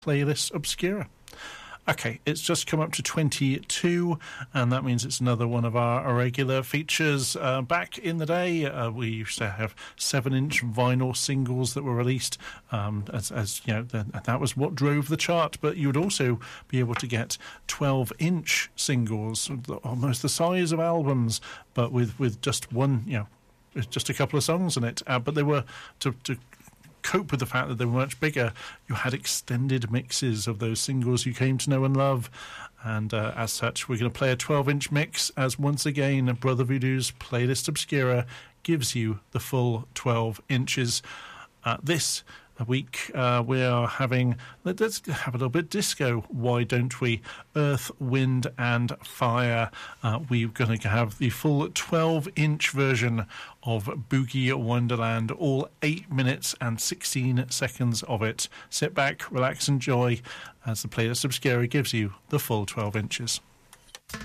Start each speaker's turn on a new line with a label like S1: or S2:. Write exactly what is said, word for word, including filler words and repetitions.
S1: Playlist Obscura. Okay, it's just come up to twenty-two, and that means it's another one of our regular features. Uh, back in the day, uh, we used to have seven-inch vinyl singles that were released, um, as, as you know, the, that was what drove the chart. But you would also be able to get twelve-inch singles, almost the size of albums, but with, with just one, you know, just a couple of songs in it. Uh, but they were to to. cope with the fact that they were much bigger. You had extended mixes of those singles you came to know and love, and uh, as such we're going to play a twelve-inch mix, as once again Brother Voodoo's Playlist Obscura gives you the full twelve inches. Uh, this week uh, we are having, let's have a little bit disco, why don't we? Earth, Wind and Fire. Uh, we're going to have the full twelve-inch version of Boogie Wonderland, all eight minutes and sixteen seconds of it. Sit back, relax, enjoy as the Playlist Obscura gives you the full twelve inches.